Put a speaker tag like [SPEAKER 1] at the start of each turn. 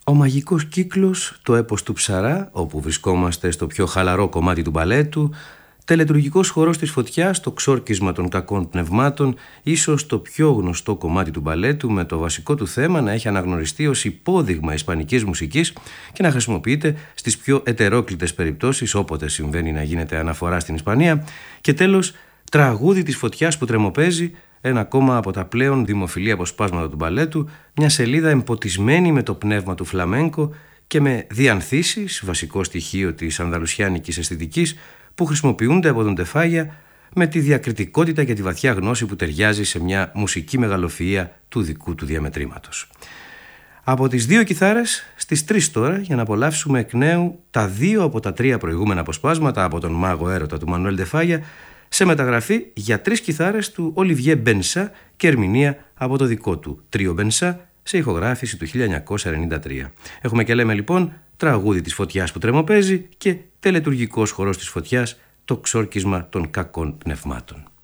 [SPEAKER 1] Ο μαγικός κύκλος, το έπος του Ψαρά, όπου βρισκόμαστε στο πιο χαλαρό κομμάτι του μπαλέτου, τελετουργικός χορός της φωτιάς, το ξόρκισμα των κακών πνευμάτων, ίσως το πιο γνωστό κομμάτι του μπαλέτου, με το βασικό του θέμα να έχει αναγνωριστεί ως υπόδειγμα ισπανικής μουσικής και να χρησιμοποιείται στις πιο ετερόκλητες περιπτώσεις όποτε συμβαίνει να γίνεται αναφορά στην Ισπανία. Και τέλος, τραγούδι της φωτιάς που τρεμοπαίζει, ένα ακόμα από τα πλέον δημοφιλή αποσπάσματα του μπαλέτου, μια σελίδα εμποτισμένη με το πνεύμα του φλαμένκο και με διανθήσεις, βασικό στοιχείο της ανδαλουσιάνικης αισθητικής, που χρησιμοποιούνται από τον Τεφάγια με τη διακριτικότητα και τη βαθιά γνώση που ταιριάζει σε μια μουσική μεγαλοφυΐα του δικού του διαμετρήματος. Από τις 2 κιθάρες στις 3 τώρα, για να απολαύσουμε εκ νέου τα 2 από τα 3 προηγούμενα αποσπάσματα από τον μάγο έρωτα του Μανουέλ Τεφάγια, σε μεταγραφή για 3 κιθάρες του Ολιβιέ Μπενσά και ερμηνεία από το δικό του Τρίο Μπενσά σε ηχογράφηση του 1993. Έχουμε και λέμε λοιπόν τραγούδι της φωτιάς που τρεμοπαίζει και τελετουργικός χορός της φωτιάς, το ξόρκισμα των κακών πνευμάτων.